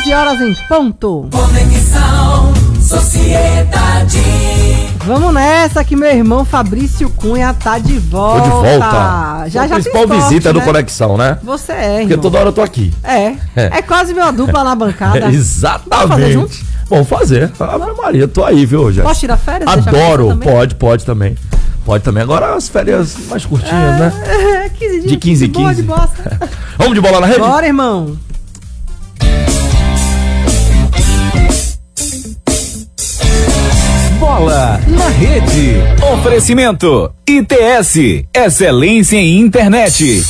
11 horas em ponto. Conexão Sociedade. Vamos nessa que meu irmão Fabrício Cunha tá de volta. Tô de volta. Já a principal tem sorte, visita né? do Conexão, né? Você é, irmão. Porque toda hora eu tô aqui. É quase meu dupla na bancada. Exatamente. Vamos fazer junto? Vamos fazer. Ave Maria, tô aí, viu, Jéssica? Posso tirar férias? Adoro. Pode também. Pode também. Agora as férias mais curtinhas, né? 15 dias. De 15 em 15. De bosta. Vamos de bola na rede? Bora, irmão. Bola na rede. Oferecimento ITS, excelência em internet.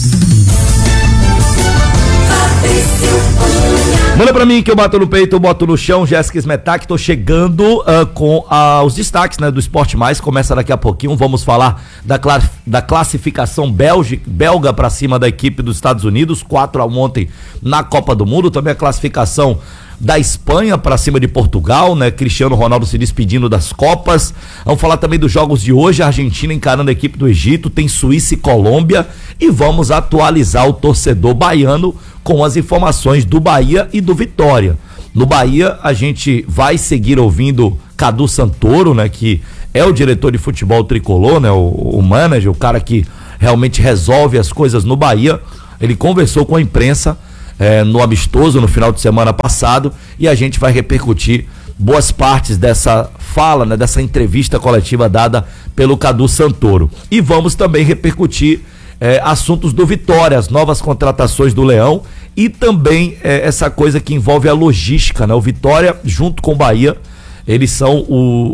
Manda pra mim que eu bato no peito, eu boto no chão. Jéssica Smetak, tô chegando com os destaques, né, do Esporte Mais. Começa daqui a pouquinho, vamos falar da classificação belga pra cima da equipe dos Estados Unidos, 4-1 ontem na Copa do Mundo. Também a classificação da Espanha pra cima de Portugal, né? Cristiano Ronaldo se despedindo das Copas. Vamos falar também dos jogos de hoje, a Argentina encarando a equipe do Egito, tem Suíça e Colômbia, e vamos atualizar o torcedor baiano com as informações do Bahia e do Vitória. No Bahia, a gente vai seguir ouvindo Cadu Santoro, né? Que é o diretor de futebol tricolor, né? O manager, o cara que realmente resolve as coisas no Bahia. Ele conversou com a imprensa no amistoso no final de semana passado, e a gente vai repercutir boas partes dessa fala, né, dessa entrevista coletiva dada pelo Cadu Santoro. E vamos também repercutir assuntos do Vitória, as novas contratações do Leão, e também essa coisa que envolve a logística, né? O Vitória, junto com o Bahia, eles são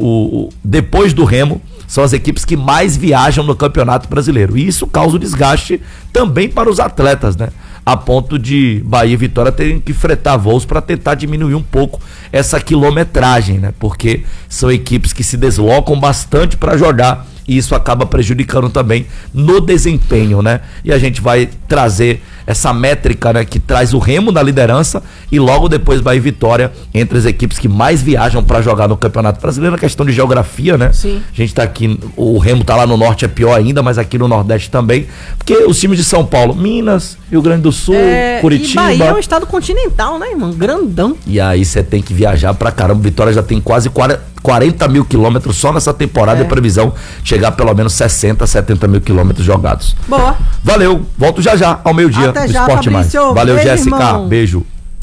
depois do Remo, são as equipes que mais viajam no Campeonato Brasileiro. E isso causa um desgaste também para os atletas, né? A ponto de Bahia e Vitória terem que fretar voos para tentar diminuir um pouco essa quilometragem, né? Porque são equipes que se deslocam bastante para jogar, e isso acaba prejudicando também no desempenho, né? E a gente vai trazer essa métrica, né, que traz o Remo na liderança, e logo depois Bahia e Vitória entre as equipes que mais viajam para jogar no Campeonato Brasileiro. A questão de geografia, né? Sim. A gente tá aqui, o Remo tá lá no norte, é pior ainda, mas aqui no Nordeste também, porque os times de São Paulo, Minas, Rio Grande do Sul, Curitiba. E Bahia é um estado continental, né, irmão? Grandão. E aí você tem que viajar pra caramba. Vitória já tem quase 40 mil quilômetros só nessa temporada, e previsão chegar a pelo menos 60, 70 mil quilômetros jogados. Boa. Valeu, volto já ao meio-dia Até do já, Esporte Mais. Fabrício. Valeu, Beijo, Jéssica, irmão. beijo.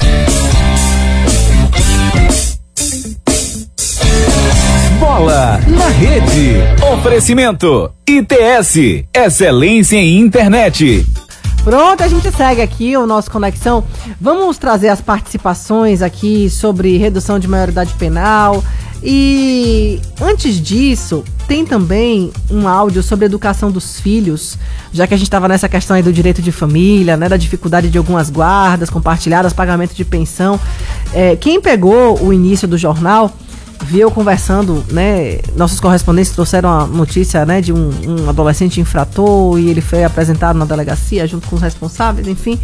Bola na rede. Oferecimento ITS, excelência em internet. Pronto, a gente segue aqui o nosso Conexão. Vamos trazer as participações aqui sobre redução de maioridade penal. E antes disso, tem também um áudio sobre educação dos filhos, já que a gente estava nessa questão aí do direito de família, né, da dificuldade de algumas guardas compartilhadas, pagamento de pensão. Quem pegou o início do jornal viu conversando, né? Nossos correspondentes trouxeram a notícia, né, de um adolescente infrator, e ele foi apresentado na delegacia junto com os responsáveis, enfim.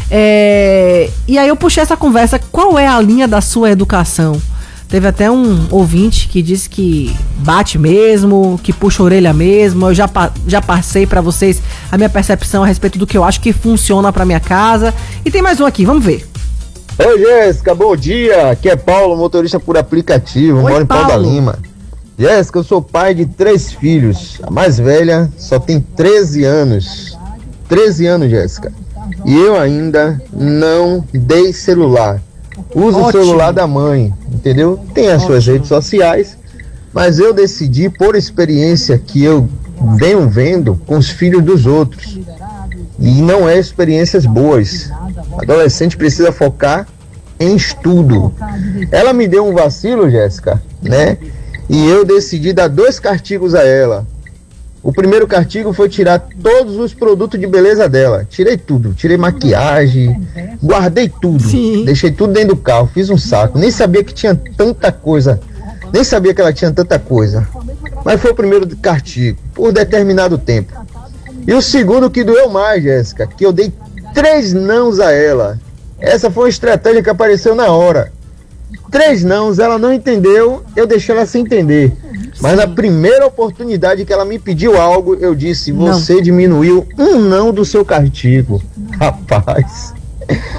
E aí eu puxei essa conversa: qual é a linha da sua educação? Teve até um ouvinte que disse que bate mesmo, que puxa a orelha mesmo. Eu já passei pra vocês a minha percepção a respeito do que eu acho que funciona pra minha casa. E tem mais um aqui, vamos ver. Oi, Jéssica, bom dia. Aqui é Paulo, motorista por aplicativo, moro em Pau da Lima. Jéssica, eu sou pai de 3 filhos. A mais velha só tem 13 anos. 13 anos, Jéssica. E eu ainda não dei celular. Uso o celular da mãe, entendeu? Tem as suas redes sociais, mas eu decidi, por experiência que eu venho vendo com os filhos dos outros, e não é experiências boas. Adolescente precisa focar em estudo. Ela me deu um vacilo, Jéssica, né? E eu decidi dar 2 castigos a ela. O primeiro castigo foi tirar todos os produtos de beleza dela. Tirei tudo, tirei maquiagem, guardei tudo. Sim. Deixei tudo dentro do carro, fiz um saco. Nem sabia que tinha tanta coisa, nem sabia que ela tinha tanta coisa. Mas foi o primeiro castigo, por determinado tempo. E o segundo que doeu mais, Jéssica, que eu dei 3 nãos a ela. Essa foi uma estratégia que apareceu na hora. 3 nãos, ela não entendeu, eu deixei ela sem entender. Mas na primeira oportunidade que ela me pediu algo, eu disse: você diminuiu um não do seu castigo. Rapaz,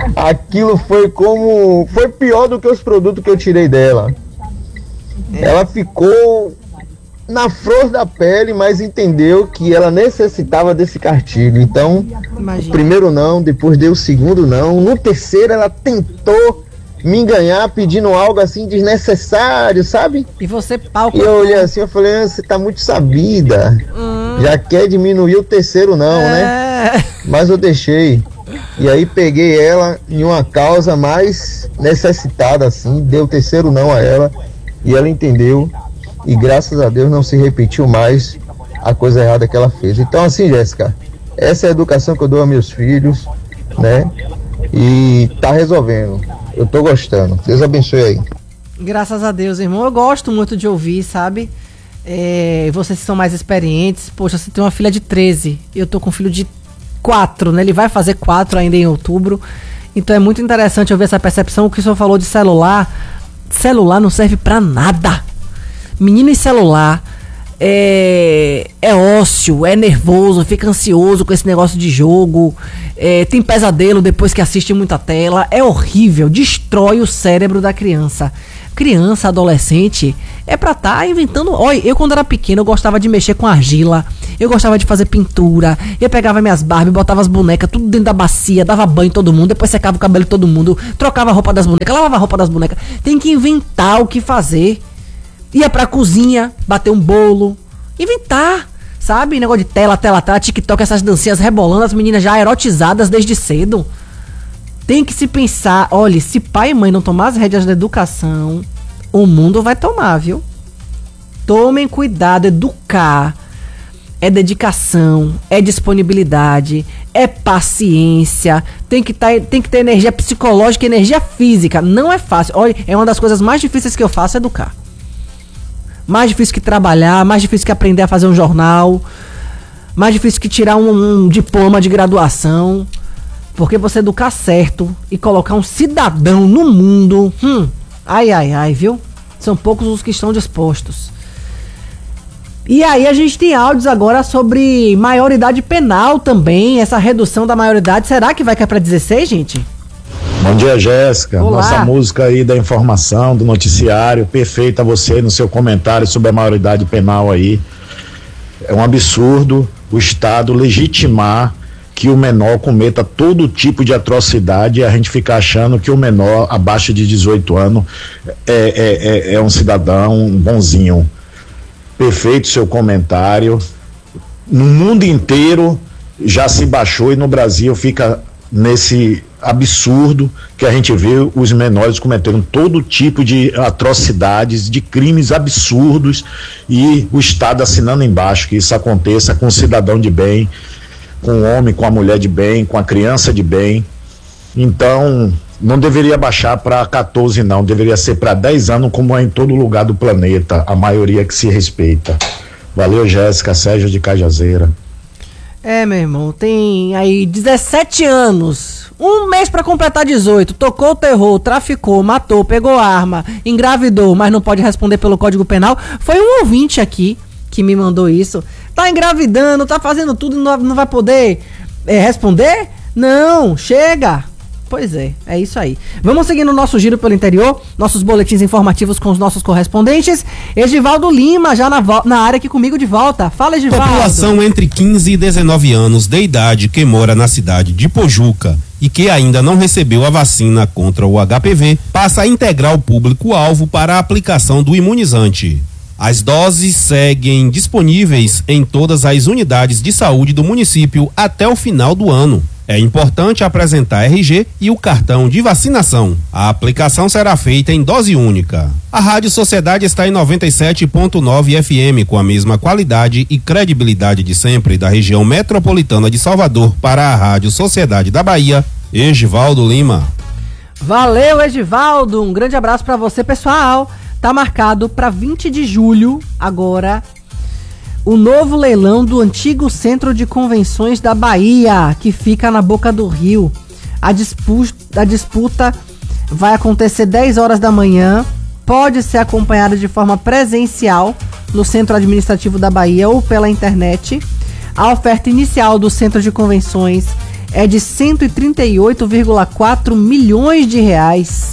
Aquilo foi pior do que os produtos que eu tirei dela. Ela ficou na flor da pele, mas entendeu que ela necessitava desse cartilho. Então, o primeiro não, depois deu o segundo não. No terceiro, ela tentou me enganar pedindo algo assim desnecessário, sabe? E você pau. E eu olhei assim, eu falei, você tá muito sabida. Já quer diminuir o terceiro não, né? Mas eu deixei. E aí peguei ela em uma causa mais necessitada assim, dei o terceiro não a ela e ela entendeu. E graças a Deus não se repetiu mais a coisa errada que ela fez. Então assim, Jéssica, essa é a educação que eu dou a meus filhos, né? E tá resolvendo. Eu tô gostando. Deus abençoe aí. Graças a Deus, irmão. Eu gosto muito de ouvir, sabe? Vocês são mais experientes. Poxa, você tem uma filha de 13. Eu tô com um filho de 4, né? Ele vai fazer 4 ainda em outubro. Então é muito interessante ouvir essa percepção. O que o senhor falou de celular. Celular não serve pra nada. Menino em celular é ócio, é nervoso, fica ansioso com esse negócio de jogo, tem pesadelo depois que assiste muita tela, é horrível, destrói o cérebro da criança. Criança, adolescente, é pra estar inventando. Olha, eu quando era pequeno eu gostava de mexer com argila, eu gostava de fazer pintura, eu pegava minhas Barbie, botava as bonecas tudo dentro da bacia, dava banho em todo mundo, depois secava o cabelo de todo mundo, trocava a roupa das bonecas, lavava a roupa das bonecas. Tem que inventar o que fazer. Ia pra cozinha, bater um bolo, inventar, sabe? Negócio de tela, TikTok, essas dancinhas rebolando, as meninas já erotizadas desde cedo. Tem que se pensar, olha, se pai e mãe não tomar as rédeas da educação, o mundo vai tomar, viu? Tomem cuidado, educar é dedicação, é disponibilidade, é paciência, tem que ter energia psicológica e energia física. Não é fácil, olha, é uma das coisas mais difíceis que eu faço, é educar. Mais difícil que trabalhar, mais difícil que aprender a fazer um jornal, mais difícil que tirar um diploma de graduação. Porque você educar certo e colocar um cidadão no mundo, ai, viu? São poucos os que estão dispostos. E aí a gente tem áudios agora sobre maioridade penal também, essa redução da maioridade. Será que vai cair para 16, gente? Bom dia, Jéssica. Olá. Nossa música aí da informação, do noticiário, perfeita você no seu comentário sobre a maioridade penal aí. É um absurdo o Estado legitimar que o menor cometa todo tipo de atrocidade e a gente fica achando que o menor abaixo de 18 anos é um cidadão bonzinho. Perfeito seu comentário. No mundo inteiro já se baixou e no Brasil fica nesse absurdo que a gente vê os menores cometendo todo tipo de atrocidades, de crimes absurdos e o Estado assinando embaixo que isso aconteça com um cidadão de bem, com o homem, com a mulher de bem, com a criança de bem. Então não deveria baixar para 14 não, deveria ser para 10 anos como é em todo lugar do planeta, a maioria que se respeita. Valeu, Jéssica, Sérgio de Cajazeira. Meu irmão, tem aí 17 anos, um mês pra completar 18, tocou o terror, traficou, matou, pegou arma, engravidou, mas não pode responder pelo Código Penal. Foi um ouvinte aqui que me mandou isso. Tá engravidando, tá fazendo tudo, não vai poder responder? Não, chega! Pois é isso aí. Vamos seguir no nosso giro pelo interior, nossos boletins informativos com os nossos correspondentes. Edivaldo Lima, já na área aqui comigo de volta. Fala, Edivaldo. População entre 15 e 19 anos de idade que mora na cidade de Pojuca e que ainda não recebeu a vacina contra o HPV passa a integrar o público-alvo para a aplicação do imunizante. As doses seguem disponíveis em todas as unidades de saúde do município até o final do ano. É importante apresentar RG e o cartão de vacinação. A aplicação será feita em dose única. A Rádio Sociedade está em 97.9 FM, com a mesma qualidade e credibilidade de sempre da região metropolitana de Salvador para a Rádio Sociedade da Bahia. Edivaldo Lima. Valeu, Edivaldo. Um grande abraço para você, pessoal. Tá marcado para 20 de julho, agora, o novo leilão do antigo Centro de Convenções da Bahia, que fica na Boca do Rio. A disputa vai acontecer 10 horas da manhã, pode ser acompanhada de forma presencial no Centro Administrativo da Bahia ou pela internet. A oferta inicial do Centro de Convenções é de 138,4 milhões de reais.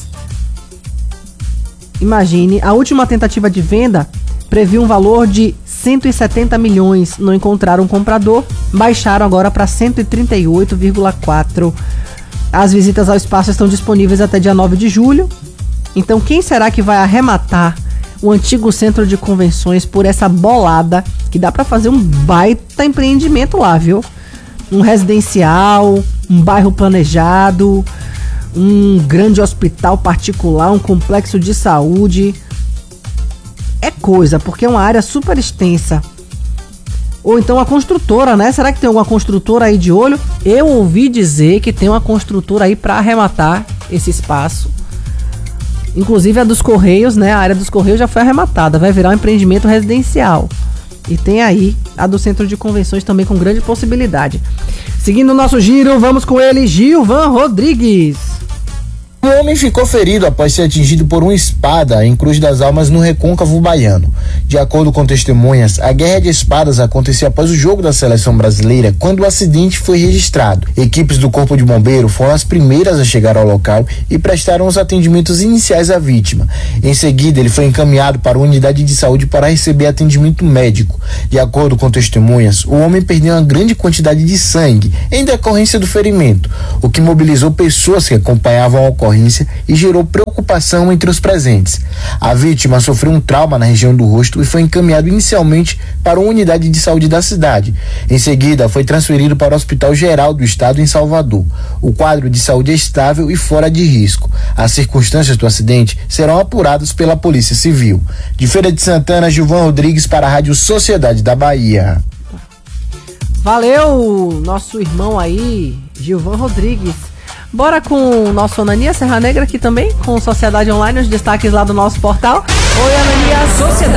Imagine, a última tentativa de venda previu um valor de 170 milhões, não encontraram um comprador, baixaram agora para 138,4. As visitas ao espaço estão disponíveis até dia 9 de julho. Então quem será que vai arrematar o antigo centro de convenções por essa bolada, que dá para fazer um baita empreendimento lá, viu? Um residencial, um bairro planejado, um grande hospital particular, um complexo de saúde. É coisa, porque é uma área super extensa. Ou então a construtora, né? Será que tem alguma construtora aí de olho? Eu ouvi dizer que tem uma construtora aí para arrematar esse espaço. Inclusive a dos Correios, né? A área dos Correios já foi arrematada, vai virar um empreendimento residencial. E tem aí a do Centro de Convenções também com grande possibilidade. Seguindo o nosso giro, vamos com ele, Gilvan Rodrigues. Um homem ficou ferido após ser atingido por uma espada em Cruz das Almas, no Recôncavo Baiano. De acordo com testemunhas, a guerra de espadas aconteceu após o jogo da seleção brasileira, quando o acidente foi registrado. Equipes do Corpo de Bombeiro foram as primeiras a chegar ao local e prestaram os atendimentos iniciais à vítima. Em seguida, ele foi encaminhado para a unidade de saúde para receber atendimento médico. De acordo com testemunhas, o homem perdeu uma grande quantidade de sangue em decorrência do ferimento, o que mobilizou pessoas que acompanhavam a ocorrência e gerou preocupação entre os presentes. A vítima sofreu um trauma na região do rosto e foi encaminhado inicialmente para uma unidade de saúde da cidade. Em seguida, foi transferido para o Hospital Geral do Estado em Salvador. O quadro de saúde é estável e fora de risco. As circunstâncias do acidente serão apuradas pela Polícia Civil. De Feira de Santana, Gilvan Rodrigues para a Rádio Sociedade da Bahia. Valeu, nosso irmão aí, Gilvan Rodrigues. Bora com o nosso Ananias Serra Negra aqui também, com Sociedade Online, os destaques lá do nosso portal. Oi, Ananias.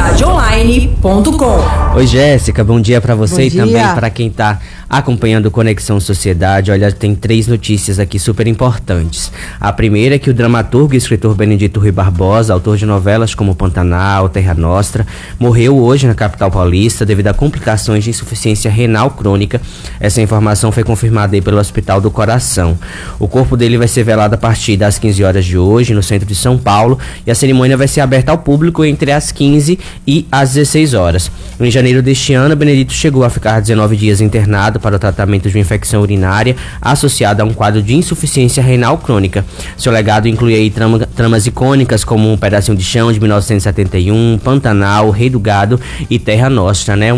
sociedadeonline.com. Oi, Jéssica, bom dia pra você e também para quem tá acompanhando o Conexão Sociedade. Olha, tem 3 notícias aqui super importantes. A primeira é que o dramaturgo e escritor Benedito Rui Barbosa, autor de novelas como Pantanal, Terra Nostra, morreu hoje na capital paulista devido a complicações de insuficiência renal crônica. Essa informação foi confirmada aí pelo Hospital do Coração. O corpo dele vai ser velado a partir das 15 horas de hoje no centro de São Paulo e a cerimônia vai ser aberta ao público entre as 15 e as 16 horas. Em janeiro deste ano, Benedito chegou a ficar 19 dias internado para o tratamento de uma infecção urinária associada a um quadro de insuficiência renal crônica. Seu legado inclui aí tramas icônicas como Um Pedacinho de Chão, de 1971, Pantanal, Rei do Gado e Terra Nostra, né?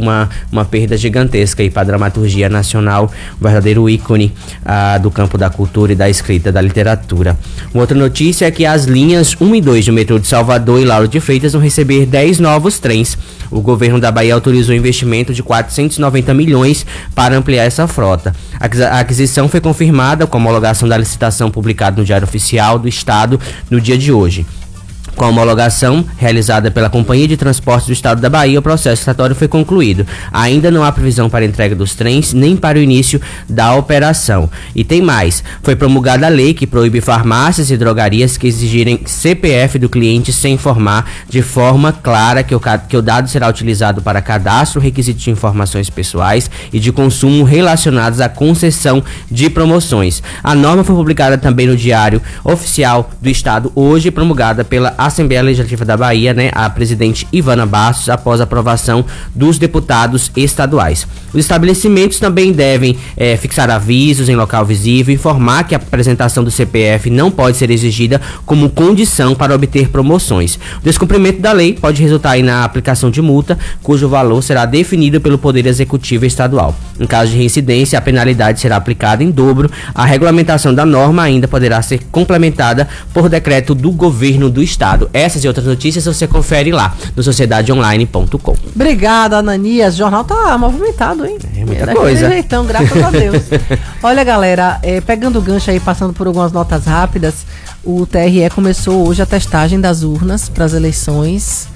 Uma perda gigantesca aí para a dramaturgia nacional, um verdadeiro ícone do campo da cultura e da escrita, da literatura. Uma outra notícia é que as linhas 1 e 2 do metrô de Salvador e Lauro de Freitas vão receber 10 novos trens. O governo da Bahia autorizou um investimento de 490 milhões para ampliar essa frota. A aquisição foi confirmada com a homologação da licitação publicada no Diário Oficial do Estado no dia de hoje. Com a homologação realizada pela Companhia de Transportes do Estado da Bahia, o processo licitatório foi concluído. Ainda não há previsão para a entrega dos trens, nem para o início da operação. E tem mais, foi promulgada a lei que proíbe farmácias e drogarias que exigirem CPF do cliente sem informar de forma clara que o dado será utilizado para cadastro, requisitos de informações pessoais e de consumo relacionados à concessão de promoções. A norma foi publicada também no Diário Oficial do Estado, hoje promulgada pela Assembleia Legislativa da Bahia, né, a presidente Ivana Bastos, após a aprovação dos deputados estaduais. Os estabelecimentos também devem fixar avisos em local visível, informar que a apresentação do CPF não pode ser exigida como condição para obter promoções. O descumprimento da lei pode resultar aí na aplicação de multa, cujo valor será definido pelo Poder Executivo Estadual. Em caso de reincidência, a penalidade será aplicada em dobro. A regulamentação da norma ainda poderá ser complementada por decreto do governo do Estado. Essas e outras notícias você confere lá no sociedadeonline.com. Obrigada, Ananias. O jornal tá movimentado, hein? É muita coisa. Então, graças a Deus. Olha, galera, pegando o gancho aí, passando por algumas notas rápidas, o TRE começou hoje a testagem das urnas para as eleições.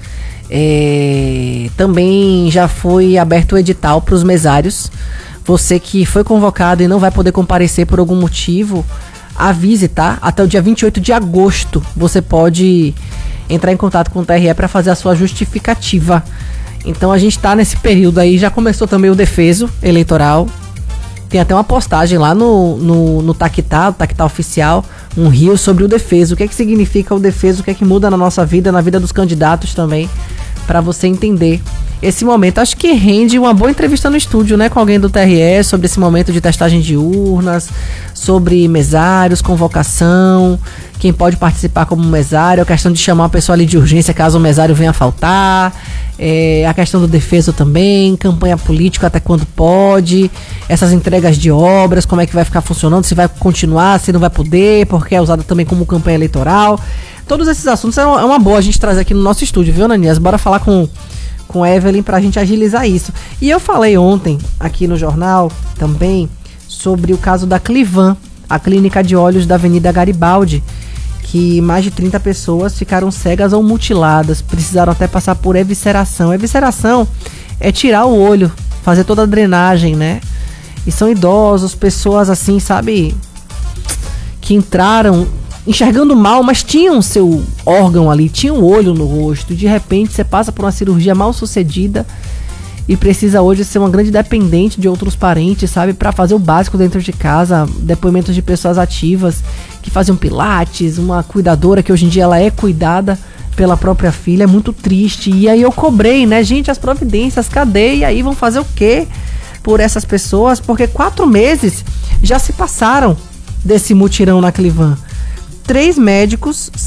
Também já foi aberto o edital para os mesários. Você que foi convocado e não vai poder comparecer por algum motivo, avise, tá? Até o dia 28 de agosto você pode entrar em contato com o TRE para fazer a sua justificativa. Então a gente tá nesse período aí, já começou também o defeso eleitoral. Tem até uma postagem lá no Tactal Oficial, um reel sobre o defeso. O que é que significa o defeso, o que é que muda na nossa vida, na vida dos candidatos também, para você entender esse momento. Acho que rende uma boa entrevista no estúdio, né, com alguém do TRE, sobre esse momento de testagem de urnas, sobre mesários, convocação, quem pode participar como mesário, a questão de chamar uma pessoa ali de urgência caso o mesário venha a faltar, a questão do defeso também, campanha política até quando pode, essas entregas de obras, como é que vai ficar funcionando, se vai continuar, se não vai poder, porque é usada também como campanha eleitoral. Todos esses assuntos é uma boa a gente trazer aqui no nosso estúdio, viu, Ananias? Bora falar com Evelyn pra gente agilizar isso. E eu falei ontem aqui no jornal também sobre o caso da Clivan, a clínica de olhos da Avenida Garibaldi, que mais de 30 pessoas ficaram cegas ou mutiladas, precisaram até passar por evisceração. Evisceração é tirar o olho, fazer toda a drenagem, né? E são idosos, pessoas assim, sabe, que entraram enxergando mal, mas tinham seu órgão ali, tinham um olho no rosto. De repente você passa por uma cirurgia mal sucedida e precisa hoje ser uma grande dependente de outros parentes, sabe, para fazer o básico dentro de casa. Depoimentos de pessoas ativas que faziam pilates, uma cuidadora que hoje em dia ela é cuidada pela própria filha, é muito triste. E aí eu cobrei, né, gente, as providências, cadê? E aí vão fazer o quê por essas pessoas? Porque 4 meses já se passaram desse mutirão na Clivan. 3 médicos